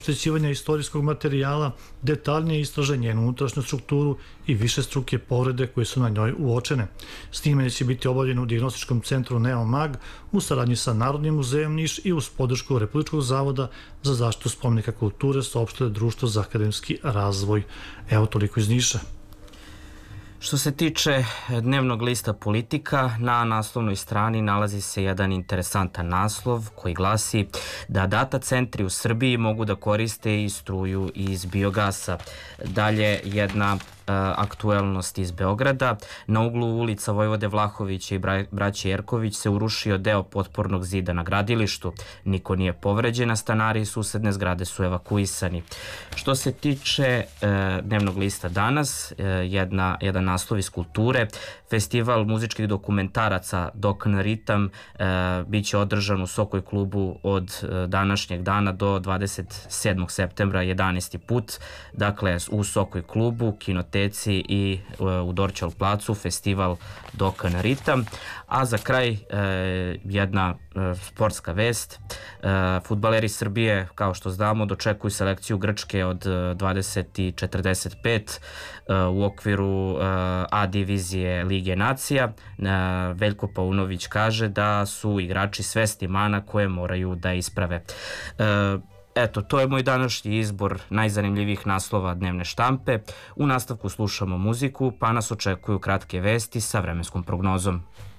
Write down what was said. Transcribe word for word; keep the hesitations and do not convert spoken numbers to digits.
oštećivanja istorijskog materijala, detaljnije istraže njenu unutrašnju strukturu i višestruke povrede koje su na njoj uočene. Snimanje će biti obavljeno u dijagnostičkom centru Neomag u saradnji sa Narodnim muzejom Niš i uz podršku Republičkog zavoda za zaštitu spomenika kulture, saopštilo je Društvo za akademski razvoj. Evo toliko iz Niša. Što se tiče dnevnog lista Politika, na naslovnoj strani nalazi se jedan interesantan naslov koji glasi da data centri u Srbiji mogu da koriste i struju iz biogasa. Dalje jedna aktuelnost iz Beograda. Na uglu ulica Vojvode Vlahovića i braće Jerković se urušio deo potpornog zida na gradilištu. Niko nije povređen, a stanari iz susedne zgrade su evakuisani. Što se tiče e, dnevnog lista danas, e, jedna, jedan naslov iz kulture. Festival muzičkih dokumentaraca Dokn Ritam e, bit će održan u Sokoj klubu od e, današnjeg dana do dvadeset sedmog septembra, jedanaesti put. Dakle, u Sokoj klubu, kinoteci i u Dorćol placu festival Dokn Ritam. A za kraj jedna sportska vest. Fudbaleri Srbije, kao što znamo, dočekuju selekciju Grčke od dvadeset četrdeset pet u okviru A divizije Lige nacija. Veljko Paunović kaže da su igrači svesni mana koje moraju da isprave. Eto, to je moj današnji izbor najzanimljivijih naslova dnevne štampe. U nastavku slušamo muziku, pa nas očekuju kratke vesti sa vremenskom prognozom.